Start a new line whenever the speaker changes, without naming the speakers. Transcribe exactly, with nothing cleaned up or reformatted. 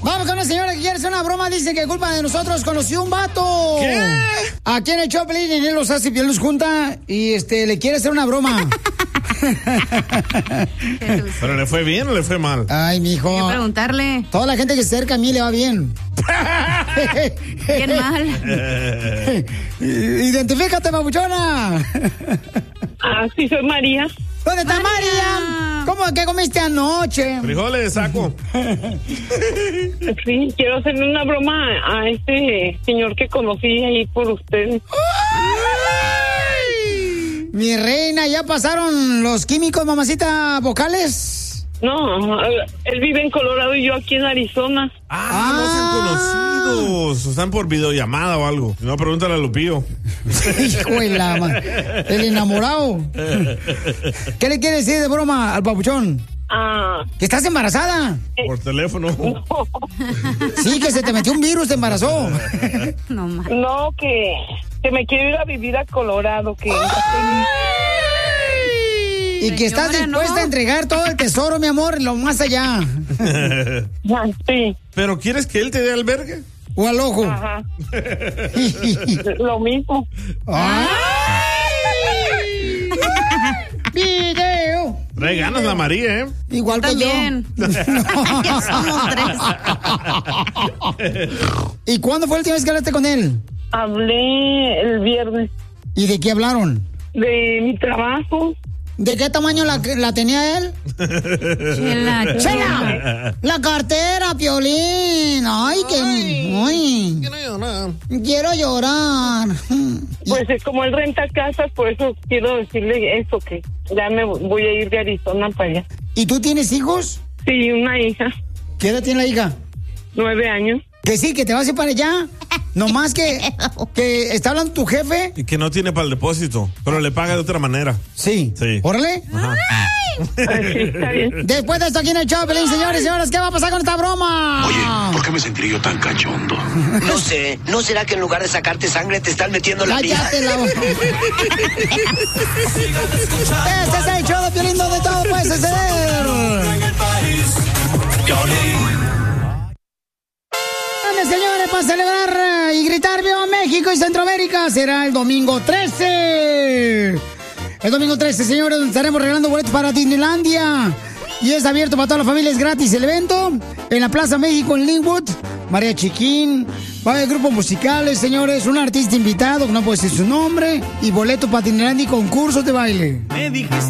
Vamos con una señora que quiere hacer una broma. Dice que culpa de nosotros conoció un vato.
¿Qué?
Aquí en el Choplin, en él los hace y él los junta y este le quiere hacer una broma.
¿Pero le fue bien o le fue mal?
Ay, mijo.
Hay que preguntarle.
Toda la gente que se acerca a mí le va bien.
Bien mal.
Identifícate, babuchona.
Ah, sí, soy María.
¿Dónde está María?
María?
¿Cómo que comiste anoche?
Frijoles de saco.
Sí, quiero hacerle una broma a este señor que conocí ahí por ustedes.
Mi reina, ¿ya pasaron los químicos, mamacita, vocales?
No, él vive en Colorado y yo aquí en Arizona.
Ah,
Ah.
no se han conocido. Están por videollamada o algo. No, pregúntale a Lupillo.
Hijo de la ma- el enamorado. ¿Qué le quiere decir de broma al papuchón?
Ah,
¿Que estás embarazada?
Por teléfono.
Sí, que se te metió un virus, te embarazó.
No más.
no, que, que me quiero ir a vivir a Colorado, que
Y que estás
Señora,
dispuesta
no.
a entregar todo el tesoro, mi amor, lo más allá.
Ah, sí,
¿Pero quieres que él te dé albergue?
O al ojo.
ajá, lo mismo.
¡Ay! ¡Video!
Trae ganas la María, ¿eh?
Igual que
También.
yo.
Ya somos tres.
¿Y cuándo fue la última vez que hablaste con él?
Hablé el viernes
¿Y de qué hablaron?
de mi trabajo.
¿De qué tamaño la, la tenía él?
Chela, chela.
¡Chela! La cartera, Piolín. Ay, que... Ay,
Quiero llorar.
quiero llorar.
Pues es como él renta casas, por eso quiero decirle eso, que ya me voy a ir de Arizona para allá.
¿Y tú tienes hijos?
Sí, una hija,
¿Qué edad tiene la hija?
nueve años.
Que sí, que te vas a ir para allá. Nomás que, que está hablando tu jefe.
Y que no tiene para el depósito, pero le paga de otra manera.
Sí.
Sí.
Órale.
Ajá.
Ah, sí, está bien.
Después de esto aquí en el show, Pelín, señores y señoras, ¿qué va a pasar con esta broma?
Oye, ¿por qué me sentí yo tan cachondo?
No sé, ¿no será que en lugar de sacarte sangre te están metiendo la pija?
Cállate la boca. Este es el show de Piolín donde todo puede suceder. Señores, para celebrar y gritar ¡Viva México y Centroamérica! Será el domingo trece. El domingo trece, señores, donde estaremos regalando boletos para Disneylandia. Y es abierto para toda la familia, es gratis el evento. En la Plaza México, en Linwood. María Chiquín. Va a haber grupos musicales, señores. Un artista invitado, que no puede decir su nombre. Y boletos para Disneylandia y concursos de baile.
Me dijiste